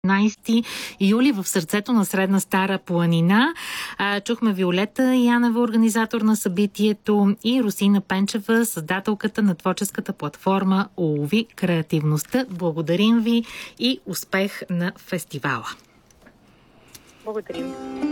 15 юли в сърцето на Средна Стара планина. Чухме Виолета Янева, организатор на събитието, и Русина Пенчева, създателката на творческата платформа Улови креативността. Благодарим ви и успех на фестивала. Благодарим.